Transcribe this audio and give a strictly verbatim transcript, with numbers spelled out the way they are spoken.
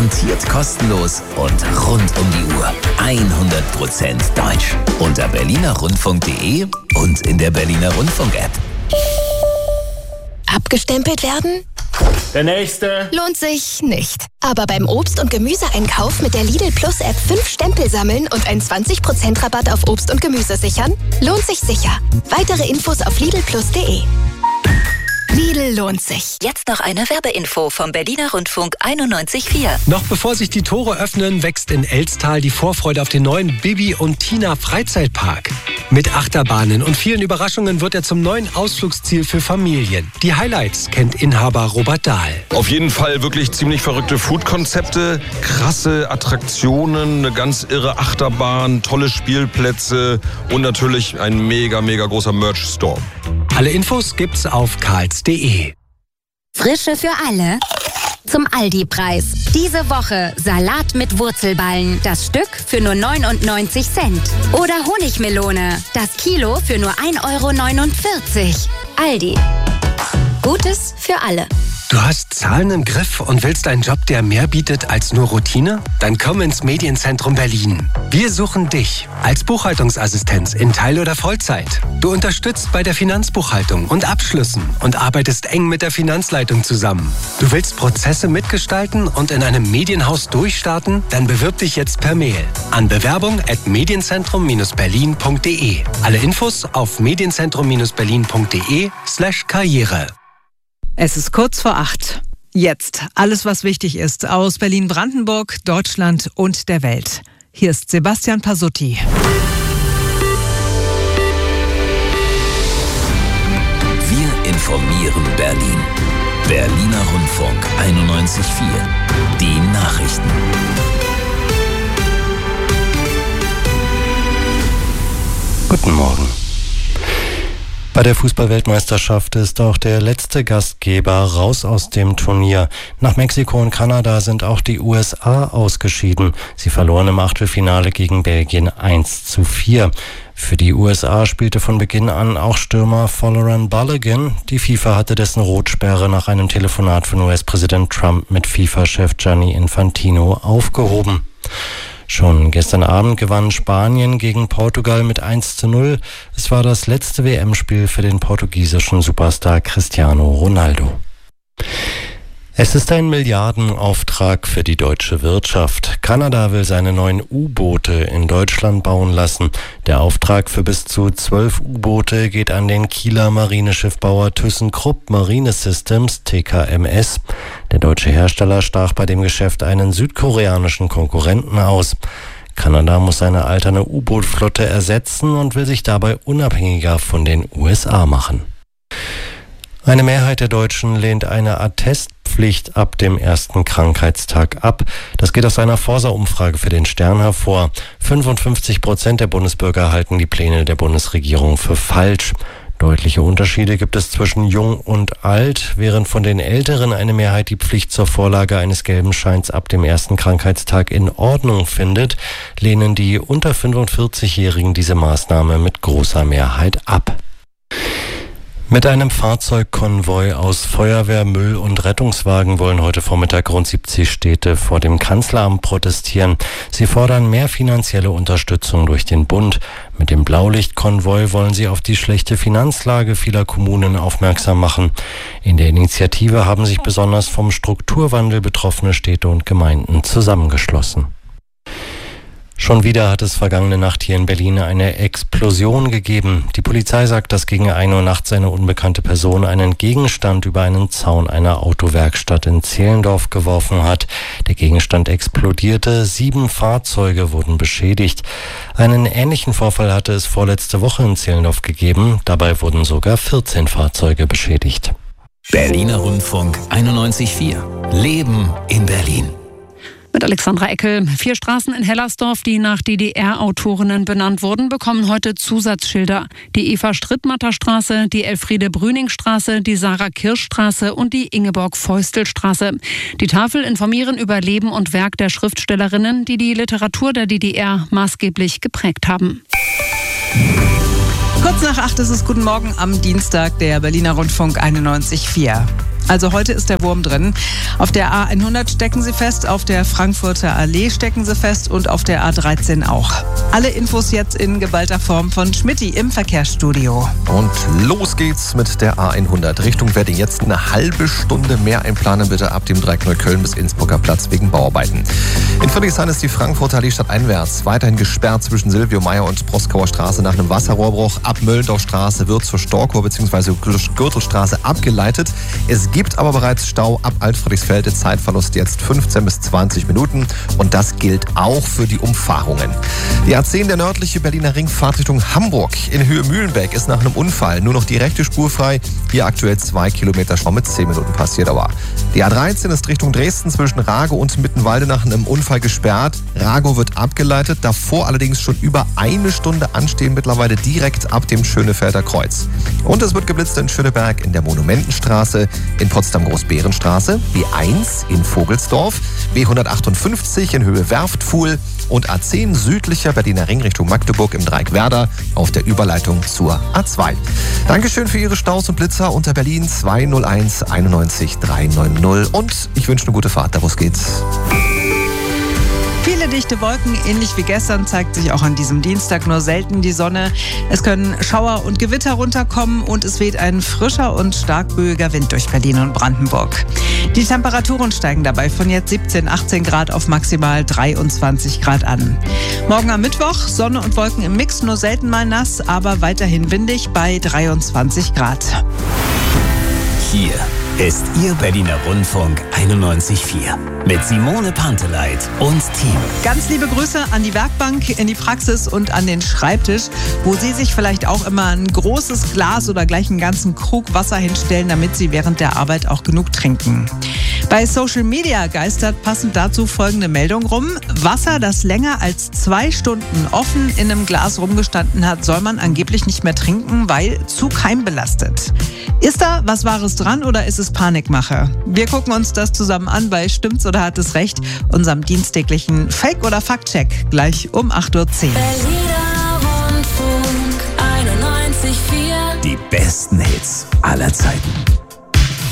Garantiert kostenlos und rund um die Uhr. hundert Prozent deutsch. Unter berliner rundfunk punkt de und in der Berliner Rundfunk-App. Abgestempelt werden? Der nächste. Lohnt sich nicht. Aber beim Obst- und Gemüseeinkauf mit der Lidl Plus App fünf Stempel sammeln und einen zwanzig Prozent Rabatt auf Obst und Gemüse sichern? Lohnt sich sicher. Weitere Infos auf lidl plus punkt de. Lidl lohnt sich. Jetzt noch eine Werbeinfo vom Berliner Rundfunk einundneunzig Komma vier. Noch bevor sich die Tore öffnen, wächst in Elstal die Vorfreude auf den neuen Bibi und Tina Freizeitpark. Mit Achterbahnen und vielen Überraschungen wird er zum neuen Ausflugsziel für Familien. Die Highlights kennt Inhaber Robert Dahl. Auf jeden Fall wirklich ziemlich verrückte Food-Konzepte, krasse Attraktionen, eine ganz irre Achterbahn, tolle Spielplätze und natürlich ein mega, mega großer Merch-Store. Alle Infos gibt's auf karls punkt de. Frische für alle zum Aldi-Preis. Diese Woche Salat mit Wurzelballen. Das Stück für nur neunundneunzig Cent. Oder Honigmelone. Das Kilo für nur ein Euro neunundvierzig. Aldi. Gutes für alle. Du hast Zahlen im Griff und willst einen Job, der mehr bietet als nur Routine? Dann komm ins Medienzentrum Berlin. Wir suchen dich als Buchhaltungsassistenz in Teil- oder Vollzeit. Du unterstützt bei der Finanzbuchhaltung und Abschlüssen und arbeitest eng mit der Finanzleitung zusammen. Du willst Prozesse mitgestalten und in einem Medienhaus durchstarten? Dann bewirb dich jetzt per Mail an bewerbung at medienzentrum berlin punkt de. Alle Infos auf medienzentrum berlin punkt de slash karriere. Es ist kurz vor acht. Jetzt alles, was wichtig ist aus Berlin-Brandenburg, Deutschland und der Welt. Hier ist Sebastian Pasutti. Wir informieren Berlin. Berliner Rundfunk einundneunzig Komma vier. Die Nachrichten. Guten Morgen. Bei der Fußball-Weltmeisterschaft ist auch der letzte Gastgeber raus aus dem Turnier. Nach Mexiko und Kanada sind auch die U S A ausgeschieden. Sie verloren im Achtelfinale gegen Belgien eins zu vier. Für die U S A spielte von Beginn an auch Stürmer Folarin Balogun. Die FIFA hatte dessen Rotsperre nach einem Telefonat von U S-Präsident Trump mit FIFA-Chef Gianni Infantino aufgehoben. Schon gestern Abend gewann Spanien gegen Portugal mit eins zu null. Es war das letzte W M-Spiel für den portugiesischen Superstar Cristiano Ronaldo. Es ist ein Milliardenauftrag für die deutsche Wirtschaft. Kanada will seine neuen U-Boote in Deutschland bauen lassen. Der Auftrag für bis zu zwölf U-Boote geht an den Kieler Marineschiffbauer ThyssenKrupp Marine Systems, T K M S. Der deutsche Hersteller stach bei dem Geschäft einen südkoreanischen Konkurrenten aus. Kanada muss seine alternde U-Boot-Flotte ersetzen und will sich dabei unabhängiger von den U S A machen. Eine Mehrheit der Deutschen lehnt eine Attestpflicht ab dem ersten Krankheitstag ab. Das geht aus einer Forsa-Umfrage für den Stern hervor. fünfundfünfzig Prozent der Bundesbürger halten die Pläne der Bundesregierung für falsch. Deutliche Unterschiede gibt es zwischen Jung und Alt. Während von den Älteren eine Mehrheit die Pflicht zur Vorlage eines gelben Scheins ab dem ersten Krankheitstag in Ordnung findet, lehnen die unter fünfundvierzigjährigen diese Maßnahme mit großer Mehrheit ab. Mit einem Fahrzeugkonvoi aus Feuerwehr, Müll und Rettungswagen wollen heute Vormittag rund siebzig Städte vor dem Kanzleramt protestieren. Sie fordern mehr finanzielle Unterstützung durch den Bund. Mit dem Blaulichtkonvoi wollen sie auf die schlechte Finanzlage vieler Kommunen aufmerksam machen. In der Initiative haben sich besonders vom Strukturwandel betroffene Städte und Gemeinden zusammengeschlossen. Schon wieder hat es vergangene Nacht hier in Berlin eine Explosion gegeben. Die Polizei sagt, dass gegen ein Uhr nachts eine unbekannte Person einen Gegenstand über einen Zaun einer Autowerkstatt in Zehlendorf geworfen hat. Der Gegenstand explodierte, sieben Fahrzeuge wurden beschädigt. Einen ähnlichen Vorfall hatte es vorletzte Woche in Zehlendorf gegeben. Dabei wurden sogar vierzehn Fahrzeuge beschädigt. Berliner Rundfunk einundneunzig Komma vier. Leben in Berlin. Mit Alexandra Eckel. Vier Straßen in Hellersdorf, die nach D D R-Autorinnen benannt wurden, bekommen heute Zusatzschilder. Die Eva-Strittmatter-Straße, die Elfriede-Brüning-Straße, die Sarah-Kirsch-Straße und die Ingeborg-Feustel-Straße. Die Tafeln informieren über Leben und Werk der Schriftstellerinnen, die die Literatur der D D R maßgeblich geprägt haben. Kurz nach acht ist es Guten Morgen am Dienstag, der Berliner Rundfunk einundneunzig Komma vier. Also heute ist der Wurm drin. Auf der A hundert stecken sie fest, auf der Frankfurter Allee stecken sie fest und auf der A dreizehn auch. Alle Infos jetzt in geballter Form von Schmitty im Verkehrsstudio. Und los geht's mit der A hundert Richtung Wedding. Jetzt eine halbe Stunde mehr einplanen bitte ab dem Dreieck Neukölln bis Innsbrucker Platz wegen Bauarbeiten. In Friedrichshain ist die Frankfurter Allee stadteinwärts weiterhin gesperrt zwischen Silvio Meyer und Proskauer Straße nach einem Wasserrohrbruch. Ab Möllendorfstraße wird zur Storkow bzw. Gürtelstraße abgeleitet. Es gibt aber bereits Stau ab Altfriedrichsfelde. Zeitverlust jetzt fünfzehn bis zwanzig Minuten und das gilt auch für die Umfahrungen. Die A zehn, der nördliche Berliner Ring, Fahrtrichtung Hamburg. In Höhe Mühlenbeck ist nach einem Unfall nur noch die rechte Spur frei. Hier aktuell zwei Kilometer Stau mit zehn Minuten Passierdauer. Die A dreizehn ist Richtung Dresden zwischen Ragow und Mittenwalde nach einem Unfall gesperrt. Ragow wird abgeleitet, davor allerdings schon über eine Stunde anstehen, mittlerweile direkt ab dem Schönefelder Kreuz. Und es wird geblitzt in Schöneberg in der Monumentenstraße, in Potsdam-Großbärenstraße, B eins in Vogelsdorf, B hundertachtundfünfzig in Höhe Werftfuhl und A zehn südlicher Berliner Ring Richtung Magdeburg im Dreieck Werder auf der Überleitung zur A zwei. Dankeschön für Ihre Staus und Blitzer unter Berlin zwei null eins einundneunzig dreihundertneunzig und ich wünsche eine gute Fahrt, da wo es geht. Viele dichte Wolken, ähnlich wie gestern, zeigt sich auch an diesem Dienstag nur selten die Sonne. Es können Schauer und Gewitter runterkommen und es weht ein frischer und stark böiger Wind durch Berlin und Brandenburg. Die Temperaturen steigen dabei von jetzt siebzehn, achtzehn Grad auf maximal dreiundzwanzig Grad an. Morgen am Mittwoch Sonne und Wolken im Mix, nur selten mal nass, aber weiterhin windig bei dreiundzwanzig Grad. Hier ist Ihr Berliner Rundfunk einundneunzig Komma vier mit Simone Panteleit und Team. Ganz liebe Grüße an die Werkbank, in die Praxis und an den Schreibtisch, wo Sie sich vielleicht auch immer ein großes Glas oder gleich einen ganzen Krug Wasser hinstellen, damit Sie während der Arbeit auch genug trinken. Bei Social Media geistert passend dazu folgende Meldung rum. Wasser, das länger als zwei Stunden offen in einem Glas rumgestanden hat, soll man angeblich nicht mehr trinken, weil zu keimbelastet. Ist da was Wahres dran oder ist es Panikmache? Wir gucken uns das zusammen an bei Stimmt's oder hat es recht? Unserem dienstäglichen Fake- oder Faktcheck gleich um acht Uhr zehn. Berliner Rundfunk einundneunzig Komma vier. Die besten Hits aller Zeiten.